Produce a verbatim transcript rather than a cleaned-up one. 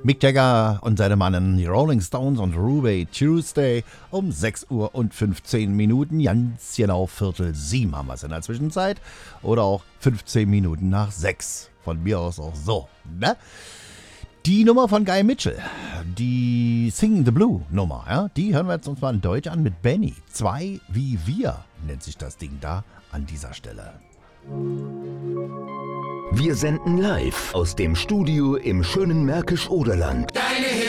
Mick Jagger und seine Mannen, die Rolling Stones und Ruby Tuesday um sechs Uhr und fünfzehn Minuten, ganz genau Viertel sieben haben wir es in der Zwischenzeit. Oder auch fünfzehn Minuten nach sechs. Von mir aus auch so, ne? Die Nummer von Guy Mitchell, die Sing the Blue Nummer, ja, die hören wir jetzt uns mal in Deutsch an mit Benny. Zwei wie wir nennt sich das Ding da an dieser Stelle. Wir senden live aus dem Studio im schönen Märkisch-Oderland.